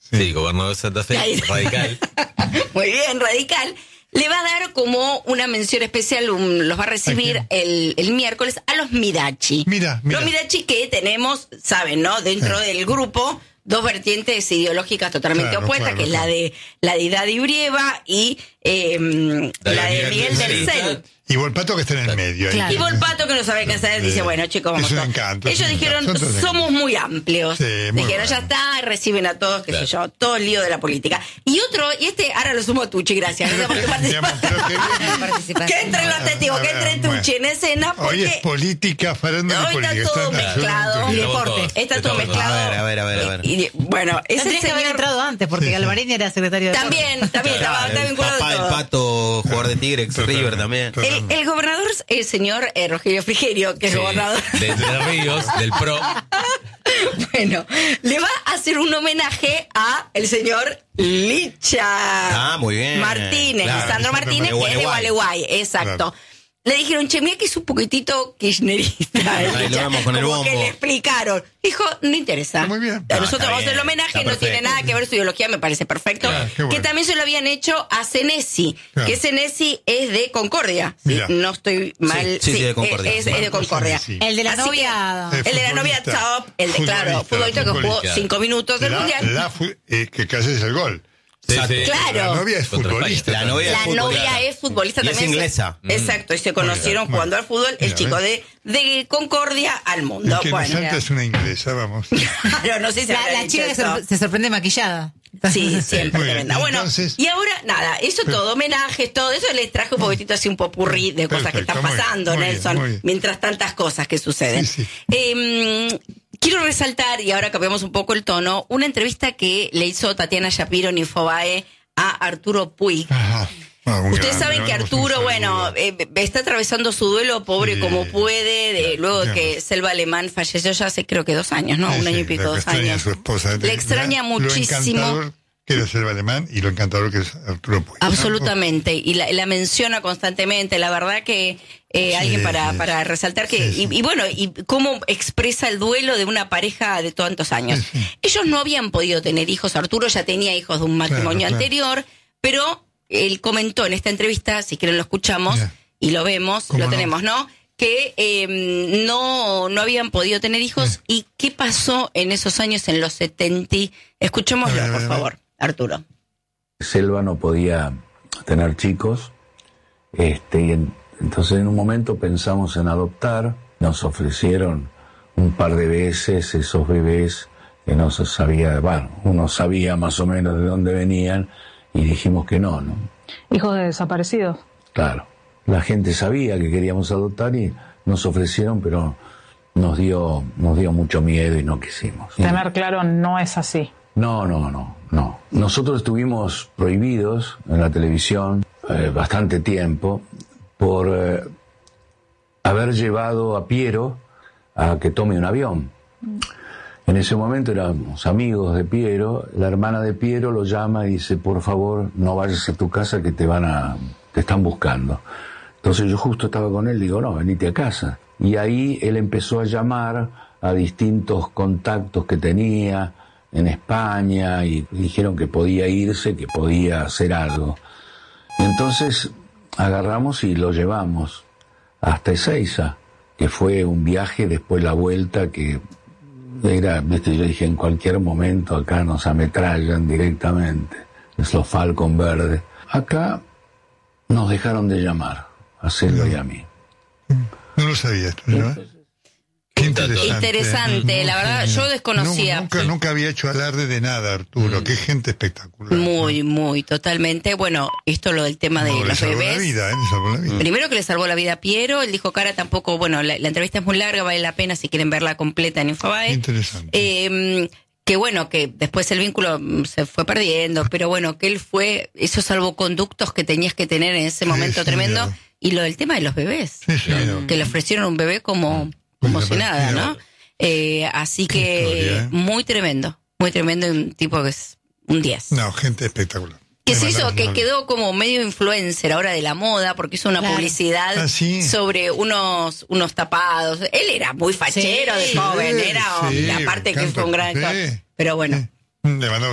Sí, gobernador de Santa Fe, radical. Muy bien, radical. Le va a dar como una mención especial, los va a recibir el miércoles a los Midachi. Mira. Los Midachi que tenemos, saben, ¿no? Dentro del grupo, dos vertientes ideológicas totalmente opuestas, que es la de Daddy Brieva y la de Miguel del Cel. Y Volpato que está en el medio. Claro. Y Volpato que no sabe qué hacer, dice, bueno, chicos, vamos a... Ellos dijeron, somos muy amplios. Sí, muy dijeron, ya está, reciben a todos, qué sé yo, todo el lío de la política. Y ahora lo sumo a Tucci, gracias. Que entre lo atlético, que entre Tucci en escena. Hoy es política, farándula y política. Está todo mezclado. Y deporte. Está todo mezclado. A ver. Y bueno, ese tendría que haber entrado antes, porque Galvarini era secretario de También estaba vinculado papá, todo. El Pato, jugador de Tigre, ex River también. El gobernador, el señor Rogelio Frigerio, que es gobernador de Ríos, del PRO. Bueno, le va a hacer un homenaje a el señor Licha. Muy bien. Martínez, Lisandro Martínez, que es de Gualeguay, exacto. Claro. Le dijeron, mira que es un poquitito kirchnerista. Ahí lo vemos con el bombo. Que le explicaron. Dijo, no interesa. Muy bien. Nosotros vamos a hacer el homenaje, no tiene nada que ver su ideología, me parece perfecto. Claro, que también se lo habían hecho a Senesi, que Senesi es de Concordia. ¿Sí? No estoy mal. Sí, de Concordia. Es de Concordia. El de la novia. El de la novia top, futbolista que jugó 5 minutos del Mundial. Que casi es el gol. Sí. Claro. La novia es futbolista. La novia es futbolista también. Es inglesa. Exacto, y se conocieron jugando al fútbol, el chico de Concordia al mundo. Que bueno, Santa es una inglesa, vamos. Claro, no sé si la chica que se sorprende maquillada. Sí, siempre tremenda. Bueno, entonces, y ahora, nada, eso todo, homenajes, todo eso, les traje un poquitito así un popurrí de cosas que están pasando, Nelson, mientras tantas cosas que suceden. Sí. Quiero resaltar, y ahora cambiamos un poco el tono, una entrevista que le hizo Tatiana Shapiro en Infobae a Arturo Puig. Ustedes saben que Arturo, está atravesando su duelo pobre como puede, luego de que Selva Alemán falleció ya hace creo que 2 años, ¿no? Un año y pico, 2 años. A su esposa. Le extraña muchísimo. Que era Selva Alemán y lo encantador que es Arturo Puig. Absolutamente, y la menciona constantemente, la verdad que alguien para resaltar que, y bueno, y cómo expresa el duelo de una pareja de tantos años. Ellos no habían podido tener hijos, Arturo ya tenía hijos de un matrimonio anterior, pero él comentó en esta entrevista, si quieren lo escuchamos y lo vemos, lo tenemos, ¿no? Que no habían podido tener hijos y qué pasó en esos años, en los 70. Escuchémoslo, por favor. Arturo. Selva no podía tener chicos, entonces en un momento pensamos en adoptar, nos ofrecieron un par de veces esos bebés que no se sabía, uno sabía más o menos de dónde venían y dijimos que no. ¿Hijos de desaparecidos? Claro, la gente sabía que queríamos adoptar y nos ofrecieron, pero nos dio mucho miedo y no quisimos. Tener claro, no es así. No. Nosotros estuvimos prohibidos en la televisión bastante tiempo por haber llevado a Piero a que tome un avión. En ese momento éramos amigos de Piero, la hermana de Piero lo llama y dice, por favor, no vayas a tu casa que te están buscando. Entonces yo justo estaba con él, digo, no, venite a casa. Y ahí él empezó a llamar a distintos contactos que tenía en España y dijeron que podía irse, que podía hacer algo. Y entonces agarramos y lo llevamos hasta Ezeiza, que fue un viaje, después la vuelta, que era, yo dije, en cualquier momento acá nos ametrallan directamente, es los Falcon Verde. Acá nos dejaron de llamar, a Selva y a mí. No lo sabía esto, ¿no? Qué interesante, la verdad, yo desconocía. Nunca había hecho alarde de nada, Arturo. Qué gente espectacular. Muy, totalmente. Bueno, esto lo del tema de los bebés. Le salvó la vida. Primero que le salvó la vida a Piero, él dijo cara tampoco, bueno, la entrevista es muy larga, vale la pena si quieren verla completa en Infobae. Interesante. Que bueno, que después el vínculo se fue perdiendo, pero bueno, que él fue esos salvoconductos que tenías que tener en ese momento tremendo. Claro. Y lo del tema de los bebés, que le ofrecieron un bebé como si nada, ¿no? Así que historia, muy tremendo, un tipo que es un 10. No, gente espectacular. Que se hizo, que quedó como medio influencer ahora de la moda, porque hizo una publicidad sobre unos tapados. Él era muy fachero de joven, era la parte que fue un gran actor. Pero bueno. Le mandó